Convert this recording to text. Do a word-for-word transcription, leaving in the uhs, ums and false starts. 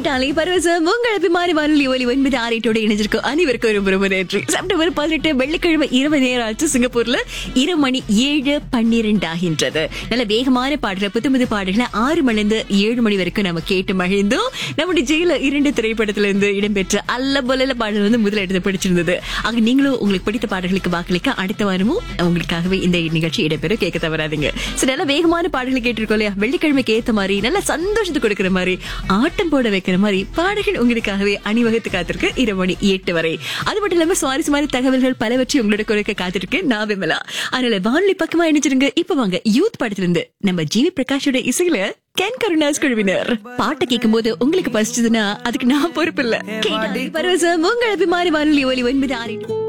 கேட்டாலே பரவசம் உங்கள் அபிமான வானொலி ஒலி ஒன்பது ஆறிட்டோட இணைஞ்சிருக்கும் அனைவருக்கும் ஒரு ரொம்ப நன்றி. செப்டம்பர் பதினெட்டு வெள்ளிக்கிழமை இரவு நேரம் ஆச்சு. சிங்கப்பூர்ல இரு மணி ஏழு பன்னிரண்டு ஆகின்றது. நல்ல வேகமான பாடல புத்தமுது பாடல்களை ஆறு மணிலிருந்து ஏழு மணி வரைக்கும் நம்ம கேட்டு மகிழ்ந்தோம். நம்முடைய ஜெயில இரண்டு திரைப்படத்துல இருந்து இடம்பெற்ற அல்ல பொல்ல பாடல் வந்து முதல் இடத்தை பிடிச்சிருந்தது. ஆக நீங்களும் உங்களுக்கு பிடித்த பாடல்களுக்கு வாக்களிக்க அடுத்த வாரமும் உங்களுக்காகவே இந்த நிகழ்ச்சி இடம்பெறும். கேட்க தவறாதீங்க. சரி, நல்ல வேகமான பாடல்களை கேட்டிருக்கோம் இல்லையா? வெள்ளிக்கிழமைக்கு ஏத்த மாதிரி நல்ல சந்தோஷத்தை கொடுக்கிற மாதிரி ஆட்டம் போட வைக்கிற மாதிரி பாடல்கள் உங்களுக்காகவே அணிவகுத்து காத்திருக்கு இரவு மணி எட்டு வரை. அது மட்டும் இல்லாம சுவாரஸ்யமான தகவல்கள் பலவற்றை உங்களோட குறைக்க காத்திருக்கு நான் விமலா. அதனால வானொலி பக்கமா இணைச்சிருங்க. இப்ப வாங்க யூத் படத்துல இருந்து நம்ம ஜிவி பிரகாஷோட இசையில கென் கருணாஸ் குழுவினர் பாட்டை கேட்கும் போது உங்களுக்கு பசிச்சதுன்னா அதுக்கு நான் பொறுப்பு இல்ல. கேட்டாலே பரவசம் உங்கள் அபிமான வானொலி ஒலி ஒன்பது ஆறு